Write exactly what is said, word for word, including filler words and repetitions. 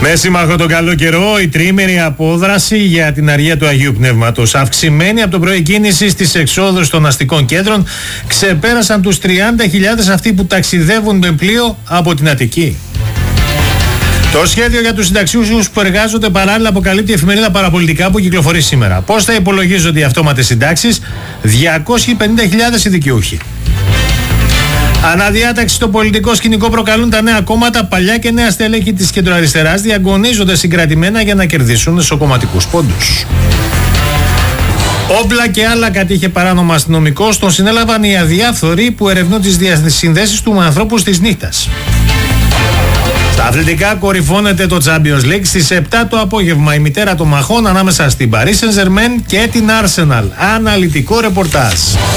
Με σύμμαχο τον καλό καιρό, η τριήμερη απόδραση για την αργία του Αγίου Πνεύματος. Αυξημένη από το πρωί κίνηση στις εξόδους των αστικών κέντρων, ξεπέρασαν τους τριάντα χιλιάδες αυτοί που ταξιδεύουν με πλοίο από την Αττική. Το σχέδιο για τους συνταξιούχους που εργάζονται παράλληλα αποκαλύπτει η εφημερίδα Παραπολιτικά που κυκλοφορεί σήμερα. Πώς θα υπολογίζονται οι αυτόματες συντάξεις? διακόσιοι πενήντα χιλιάδες ειδικιούχοι. Αναδιάταξη στο πολιτικό σκηνικό προκαλούν τα νέα κόμματα. Παλιά και νέα στελέχη της κεντροαριστεράς διαγωνίζονται συγκρατημένα για να κερδίσουν εσωκομματικούς πόντους. Όπλα και άλλα κατήχε παράνομα αστυνομικός. Τον συνέλαβαν οι αδιάφθοροι που ερευνούν τις διασυνδέσεις του με ανθρώπους της νύχτας. Στα αθλητικά κορυφώνεται το Champions League. Στις επτά το απόγευμα η μητέρα των μαχών ανάμεσα στην Paris Saint-Germain και την Arsenal. Αναλυτικό ρεπορτάζ.